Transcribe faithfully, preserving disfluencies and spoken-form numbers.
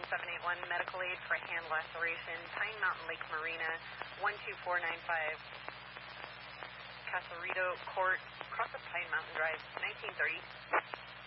seven eight one, medical aid for hand laceration, Pine Mountain Lake Marina, one two four nine five, Casarito Court, across of Pine Mountain Drive, nineteen thirty.